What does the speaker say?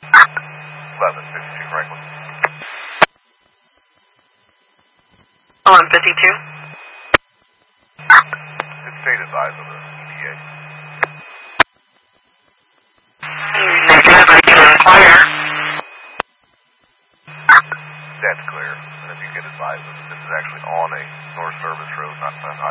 1152 Franklin. 1152. It's state advised of the EPA. Negative, I can inquire. That's clear. And if you get advised, this is actually on a North Service road, not